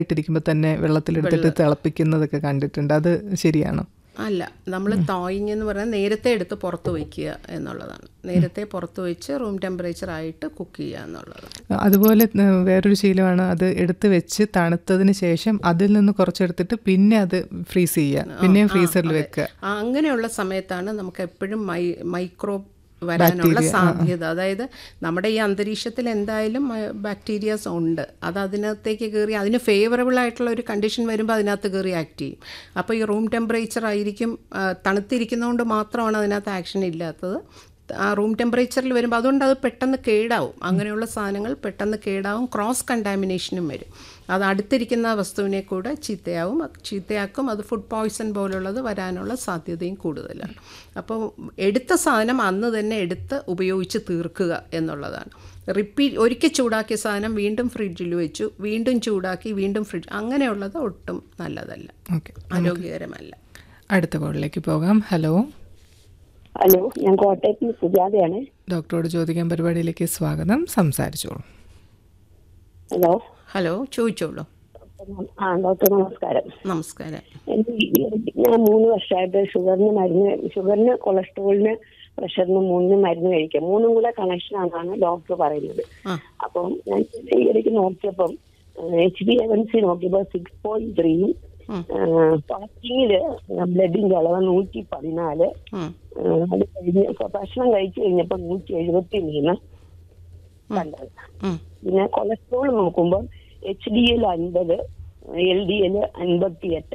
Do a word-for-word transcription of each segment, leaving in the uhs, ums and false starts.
ഇട്ടിരിക്കുമ്പോൾ തന്നെ വെള്ളത്തിലെടുത്തിട്ട് തിളപ്പിക്കുന്നതൊക്കെ കണ്ടിട്ടുണ്ട്. അത് ശരിയാണോ? അല്ല, നമ്മൾ തോയിങ് എന്ന് പറഞ്ഞാൽ നേരത്തെ എടുത്ത് പുറത്ത് വയ്ക്കുക എന്നുള്ളതാണ്. നേരത്തെ പുറത്ത് വെച്ച് റൂം ടെമ്പറേച്ചർ ആയിട്ട് കുക്ക് ചെയ്യുക എന്നുള്ളതാണ്. അതുപോലെ വേറൊരു ശീലമാണ് അത് എടുത്ത് വെച്ച് തണുത്തതിന് ശേഷം അതിൽ നിന്ന് കുറച്ചെടുത്തിട്ട് പിന്നെ അത് ഫ്രീസ് ചെയ്യുക, പിന്നെ ഫ്രീസറിൽ വെക്കുക. അങ്ങനെയുള്ള സമയത്താണ് നമുക്ക് എപ്പോഴും മൈ മൈക്രോ വരാനുള്ള സാധ്യത. അതായത് നമ്മുടെ ഈ അന്തരീക്ഷത്തിൽ എന്തായാലും ബാക്ടീരിയാസ് ഉണ്ട്. അത് അതിനകത്തേക്ക് കയറി അതിന് ഫേവറബിൾ ആയിട്ടുള്ള ഒരു കണ്ടീഷൻ വരുമ്പോൾ അതിനകത്ത് കയറി ആക്ട് ചെയ്യും. അപ്പോൾ ഈ റൂം ടെമ്പറേച്ചർ ആയിരിക്കും, തണുത്തിരിക്കുന്നതുകൊണ്ട് മാത്രമാണ് അതിനകത്ത് ആക്ഷൻ ഇല്ലാത്തത്. ആ റൂം ടെമ്പറേച്ചറിൽ വരുമ്പോൾ അതുകൊണ്ട് അത് പെട്ടെന്ന് കേടാവും. അങ്ങനെയുള്ള സാധനങ്ങൾ പെട്ടെന്ന് കേടാവും, ക്രോസ് കണ്ടാമിനേഷനും വരും. അത് അടുത്തിരിക്കുന്ന വസ്തുവിനെ കൂടെ ചീത്തയാവും ചീത്തയാക്കും അത് ഫുഡ് പോയ്സൺ പോലുള്ളത് വരാനുള്ള സാധ്യതയും കൂടുതലാണ്. അപ്പോൾ എടുത്ത സാധനം അന്ന് തന്നെ എടുത്ത് ഉപയോഗിച്ച് തീർക്കുക എന്നുള്ളതാണ്. റിപ്പീറ്റ് ഒരിക്കൽ ചൂടാക്കിയ സാധനം വീണ്ടും ഫ്രിഡ്ജിൽ വെച്ചു, വീണ്ടും ചൂടാക്കി, വീണ്ടും ഫ്രിഡ്ജ്, അങ്ങനെയുള്ളത് ഒട്ടും നല്ലതല്ല, ആരോഗ്യകരമല്ല. അടുത്ത കോളിലേക്ക് പോകാം. ഹലോ. ഹലോ, ഞാൻ കോട്ടയത്ത് നിന്ന് സുജാതയാണ്. ഡോക്ടറോട് ചോദിക്കാൻ പരിപാടിയിലേക്ക് സ്വാഗതം. സംസാരിച്ചോളൂ. ഹലോ. ഹലോ, ചോദിച്ചോളൂ. ആ ഡോക്ടർ നമസ്കാരം. നമസ്കാരം. ഞാൻ മൂന്ന് വർഷമായിട്ട് ഷുഗറിന് മരുന്ന് ഷുഗറിന് കൊളസ്ട്രോളിന് പ്രഷറിന് മൂന്നും മരുന്ന് കഴിക്കാം. മൂന്നും കൂടെ കണക്ഷൻ ആണെന്നാണ് ഡോക്ടർ പറയുന്നത്. അപ്പം ഞാൻ ഈ ഇടയ്ക്ക് നോക്കിയപ്പം എച്ച് ബി എവൻ സി നോക്കിയപ്പോൾ സിക്സ് പോയിന്റ് ത്രീയും ഫാസ്റ്റിങ്ങില് ബ്ലഡിന്റെ അളവ് നൂറ്റി പതിനാല്, അത് കഴിഞ്ഞ് ഭക്ഷണം കഴിച്ചു കഴിഞ്ഞപ്പോ നൂറ്റി എഴുപത്തി മൂന്ന് കണ്ടത്. പിന്നെ കൊളസ്ട്രോൾ നോക്കുമ്പോൾ എച്ച് ഡി എൽ അൻപത്, എൽ ഡി എൽ അൻപത്തി എട്ട്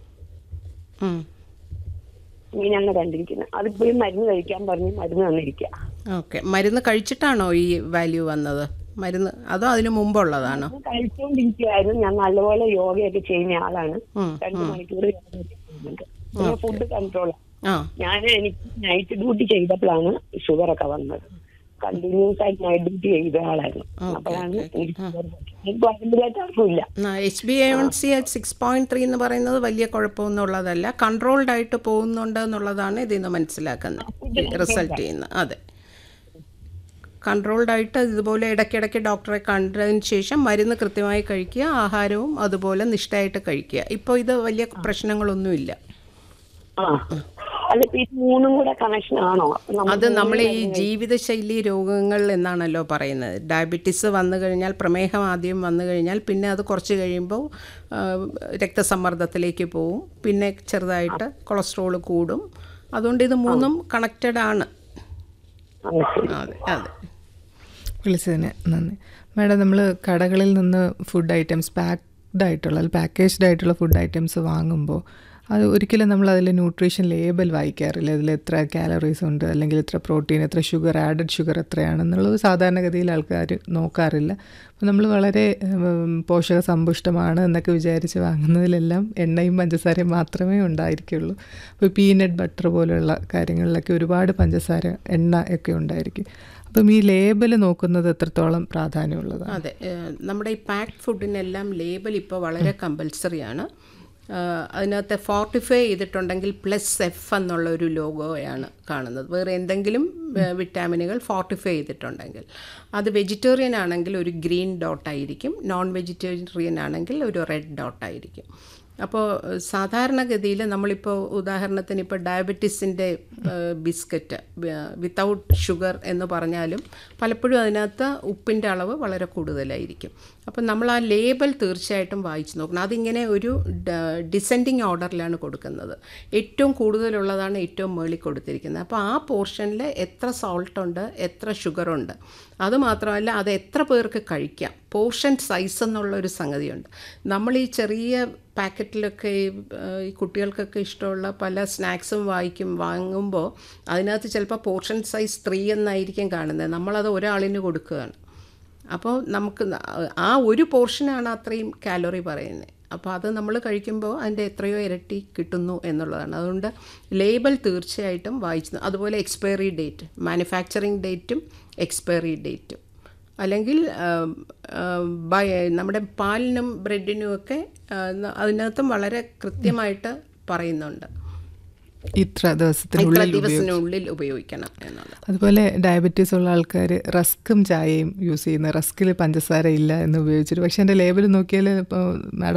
ഇങ്ങനെയാണ് കണ്ടിരിക്കുന്നത്. അതിപ്പോഴും മരുന്ന് കഴിക്കാൻ പറഞ്ഞ് മരുന്ന് തന്നിരിക്കുക. ഓക്കെ, മരുന്ന് കഴിച്ചിട്ടാണോ ഈ വാല്യൂ വന്നത്? മരുന്ന് അതോ അതിന് മുമ്പുള്ളതാണോ? കഴിച്ചുകൊണ്ടിരിക്കുകയായിരുന്നു. ഞാൻ നല്ലപോലെ യോഗയൊക്കെ ചെയ്യുന്ന ആളാണ്. രണ്ടു മണിക്കൂർ ചെയ്യുന്നുണ്ട്. പിന്നെ ഫുഡ് കൺട്രോൾ. ഞാൻ എനിക്ക് നൈറ്റ് ഡ്യൂട്ടി ചെയ്തപ്പോഴാണ് ഷുഗർ ഒക്കെ വന്നത്. കണ്ടിന്യൂസ് ആയിട്ട് നൈറ്റ് ഡ്യൂട്ടി ചെയ്ത ആളായിരുന്നു. അപ്പോഴാണ് എനിക്കില്ല. H B A one C six point three എന്ന് പറയുന്നത് വലിയ കുഴപ്പമൊന്നുള്ളതല്ല, കൺട്രോൾഡ് ആയിട്ട് പോകുന്നുണ്ട് എന്നുള്ളതാണ് ഇതിൽ നിന്ന് മനസ്സിലാക്കുന്നത്, റിസൾട്ട് ചെയ്യുന്നത്. അതെ, കൺട്രോൾഡ് ആയിട്ട് ഇതുപോലെ ഇടയ്ക്കിടയ്ക്ക് ഡോക്ടറെ കണ്ടതിന് ശേഷം മരുന്ന് കൃത്യമായി കഴിക്കുക, ആഹാരവും അതുപോലെ നിഷ്ഠയായിട്ട് കഴിക്കുക. ഇപ്പോൾ ഇത് വലിയ പ്രശ്നങ്ങളൊന്നുമില്ല. അത് നമ്മൾ ഈ ജീവിതശൈലി രോഗങ്ങൾ എന്നാണല്ലോ പറയുന്നത്. ഡയബറ്റീസ് വന്നു കഴിഞ്ഞാൽ, പ്രമേഹം ആദ്യം വന്നു കഴിഞ്ഞാൽ പിന്നെ അത് കുറച്ച് കഴിയുമ്പോൾ രക്തസമ്മർദ്ദത്തിലേക്ക് പോവും, പിന്നെ ചെറുതായിട്ട് കൊളസ്ട്രോൾ കൂടും. അതുകൊണ്ട് ഇത് മൂന്നും കണക്റ്റഡ് ആണ്. അതെ അതെ. വിളിച്ചതിന് നന്ദി മാഡം. നമ്മൾ കടകളിൽ നിന്ന് ഫുഡ് ഐറ്റംസ് പാക്ഡ് ആയിട്ടുള്ള പാക്കേജ്ഡ് ആയിട്ടുള്ള ഫുഡ് ഐറ്റംസ് വാങ്ങുമ്പോൾ അത് ഒരിക്കലും നമ്മൾ അതിൽ ന്യൂട്രീഷൻ ലേബൽ വായിക്കാറില്ല. അതിൽ എത്ര കാലറീസ് ഉണ്ട്, അല്ലെങ്കിൽ എത്ര പ്രോട്ടീൻ, എത്ര ഷുഗർ, ആഡഡ് ഷുഗർ എത്രയാണെന്നുള്ളത് സാധാരണഗതിയിൽ ആൾക്കാർ നോക്കാറില്ല. അപ്പോൾ നമ്മൾ വളരെ പോഷക സമ്പുഷ്ടമാണ് എന്നൊക്കെ വിചാരിച്ച് വാങ്ങുന്നതിലെല്ലാം എണ്ണയും പഞ്ചസാരയും മാത്രമേ ഉണ്ടായിരിക്കുള്ളൂ. അപ്പോൾ പീനട്ട് ബട്ടർ പോലെയുള്ള കാര്യങ്ങളിലൊക്കെ ഒരുപാട് പഞ്ചസാര, എണ്ണ ഒക്കെ ഉണ്ടായിരിക്കും. അപ്പം ഈ ലേബൽ നോക്കുന്നത് എത്രത്തോളം പ്രാധാന്യമുള്ളതാണ്? അതെ, നമ്മുടെ ഈ പാക്ഡ് ഫുഡിനെല്ലാം ലേബൽ ഇപ്പോൾ വളരെ കമ്പൽസറിയാണ്. അതിനകത്ത് ഫോർട്ടിഫൈ ചെയ്തിട്ടുണ്ടെങ്കിൽ പ്ലസ് എഫ് എന്നുള്ള ഒരു ലോഗോയാണ് കാണുന്നത്. വേറെ എന്തെങ്കിലും വിറ്റാമിനുകൾ ഫോർട്ടിഫൈ ചെയ്തിട്ടുണ്ടെങ്കിൽ അത് വെജിറ്റേറിയൻ ആണെങ്കിൽ ഒരു ഗ്രീൻ ഡോട്ടായിരിക്കും, നോൺ വെജിറ്റേറിയൻ ആണെങ്കിൽ ഒരു റെഡ് ഡോട്ടായിരിക്കും. അപ്പോൾ സാധാരണഗതിയിൽ നമ്മളിപ്പോൾ ഉദാഹരണത്തിന് ഇപ്പോൾ ഡയബറ്റീസിൻ്റെ ബിസ്ക്കറ്റ് വിത്തൗട്ട് ഷുഗർ എന്ന് പറഞ്ഞാലും പലപ്പോഴും അതിനകത്ത് ഉപ്പിൻ്റെ അളവ് വളരെ കൂടുതലായിരിക്കും. അപ്പം നമ്മൾ ആ ലേബൽ തീർച്ചയായിട്ടും വായിച്ച് നോക്കണം. അതിങ്ങനെ ഒരു ഡിസെൻഡിങ് ഓർഡറിലാണ് കൊടുക്കുന്നത്. ഏറ്റവും കൂടുതലുള്ളതാണ് ഏറ്റവും മുകളിൽ കൊടുത്തിരിക്കുന്നത്. അപ്പോൾ ആ പോർഷനിൽ എത്ര സോൾട്ടുണ്ട്, എത്ര ഷുഗറുണ്ട്, അതുമാത്രമല്ല അത് എത്ര പേർക്ക് കഴിക്കാം, പോർഷൻ സൈസ് എന്നുള്ളൊരു സംഗതിയുണ്ട്. നമ്മൾ ഈ ചെറിയ പാക്കറ്റിലൊക്കെ ഈ കുട്ടികൾക്കൊക്കെ ഇഷ്ടമുള്ള പല സ്നാക്സും വായിക്കും വാങ്ങുമ്പോൾ അതിനകത്ത് ചിലപ്പോൾ പോർഷൻ സൈസ് ത്രീ എന്നായിരിക്കും കാണുന്നത്. നമ്മളത് ഒരാളിന് കൊടുക്കുകയാണ്. അപ്പോൾ നമുക്ക് ആ ഒരു പോർഷനാണ് അത്രയും കാലറി പറയുന്നത്. അപ്പോൾ അത് നമ്മൾ കഴിക്കുമ്പോൾ അതിൻ്റെ എത്രയോ ഇരട്ടി കിട്ടുന്നു എന്നുള്ളതാണ്. അതുകൊണ്ട് ലേബൽ തീർച്ചയായിട്ടും വായിച്ചു. അതുപോലെ എക്സ്പയറി ഡേറ്റ്, മാനുഫാക്ചറിങ് ഡേറ്റും എക്സ്പയറി ഡേറ്റും, അല്ലെങ്കിൽ ബൈ നമ്മുടെ പാലിനും ബ്രെഡിനും ഒക്കെ അതിനകത്തും വളരെ കൃത്യമായിട്ട് പറയുന്നുണ്ട്. ഇത്ര ഇത്ര ദിവസത്തിനുള്ളിൽ ദിവസത്തിനുള്ളിൽ ഉപയോഗിക്കണം എന്നുള്ളത്. അതുപോലെ ഡയബറ്റീസ് ഉള്ള ആൾക്കാർ റസ്ക്കും ചായയും യൂസ് ചെയ്യുന്ന റസ്കിൽ പഞ്ചസാര ഇല്ല എന്ന് ഉപയോഗിച്ചിട്ട്, പക്ഷേ എൻ്റെ ലേബൽ നോക്കിയാൽ ഇപ്പോൾ